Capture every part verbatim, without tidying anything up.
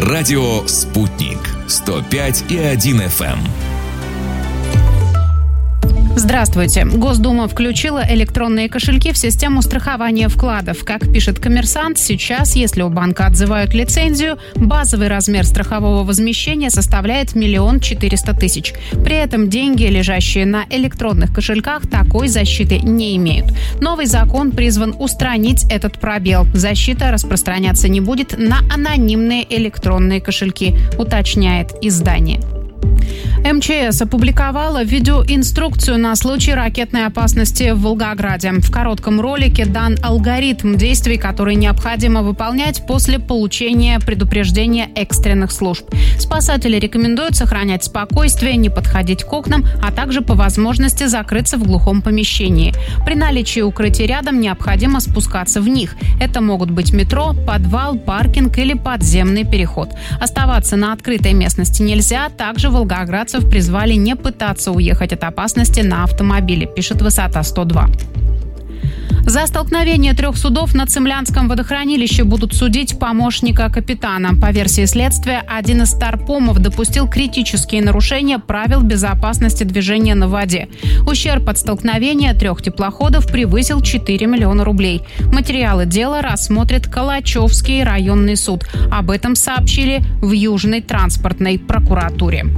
Радио «Спутник». сто пять и один эф эм. Здравствуйте. Госдума включила электронные кошельки в систему страхования вкладов. Как пишет «Коммерсант», сейчас, если у банка отзывают лицензию, базовый размер страхового возмещения составляет миллион четыреста тысяч. При этом деньги, лежащие на электронных кошельках, такой защиты не имеют. Новый закон призван устранить этот пробел. Защита распространяться не будет на анонимные электронные кошельки, уточняет издание. эм че эс опубликовала видеоинструкцию на случай ракетной опасности в Волгограде. В коротком ролике дан алгоритм действий, который необходимо выполнять после получения предупреждения экстренных служб. Спасатели рекомендуют сохранять спокойствие, не подходить к окнам, а также по возможности закрыться в глухом помещении. При наличии укрытий рядом необходимо спускаться в них. Это могут быть метро, подвал, паркинг или подземный переход. Оставаться на открытой местности нельзя. Также волгоградцев призвали не пытаться уехать от опасности на автомобиле, пишет «Высота сто два». За столкновение трех судов на Цимлянском водохранилище будут судить помощника капитана. По версии следствия, один из старпомов допустил критические нарушения правил безопасности движения на воде. Ущерб от столкновения трех теплоходов превысил четыре миллиона рублей. Материалы дела рассмотрит Калачевский районный суд. Об этом сообщили в Южной транспортной прокуратуре.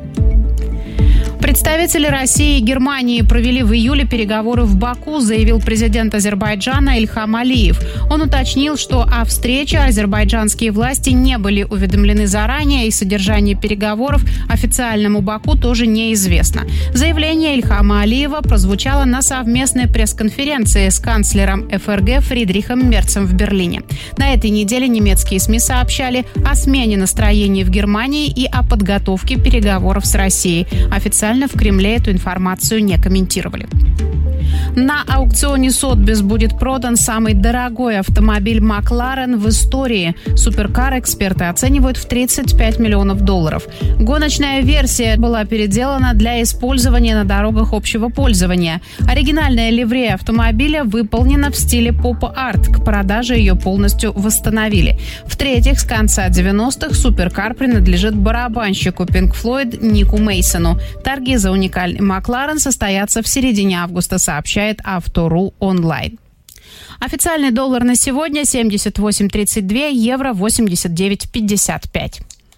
Представители России и Германии провели в июле переговоры в Баку, заявил президент Азербайджана Ильхам Алиев. Он уточнил, что о встрече азербайджанские власти не были уведомлены заранее, и содержание переговоров официальному Баку тоже неизвестно. Заявление Ильхама Алиева прозвучало на совместной пресс-конференции с канцлером эф эр гэ Фридрихом Мерцем в Берлине. На этой неделе немецкие СМИ сообщали о смене настроений в Германии и о подготовке переговоров с Россией. Официально в Кремле эту информацию не комментировали. На аукционе Сотбис будет продан самый дорогой автомобиль Макларен в истории. Суперкар эксперты оценивают в тридцать пять миллионов долларов. Гоночная версия была переделана для использования на дорогах общего пользования. Оригинальная ливрея автомобиля выполнена в стиле поп-арт. К продаже ее полностью восстановили. В-третьих, с конца девяностых суперкар принадлежит барабанщику Pink Floyd Нику Мейсону. Торги за уникальный Макларен состоятся в середине августа, сообщает Авто.ру онлайн. Официальный доллар на сегодня семьдесят восемь тридцать два, евро восемьдесят девять пятьдесят пять.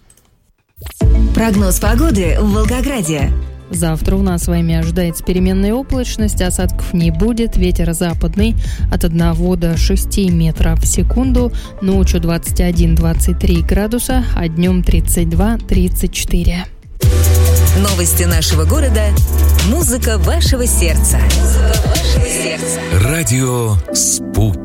Прогноз погоды в Волгограде. Завтра у нас с вами ожидается переменная облачность, осадков не будет, ветер западный от одного до шести метров в секунду, ночью двадцать один — двадцать три градуса, а днем тридцать два — тридцать четыре. Новости нашего города. Музыка вашего сердца. Музыка вашего сердца. Радио «Спутник».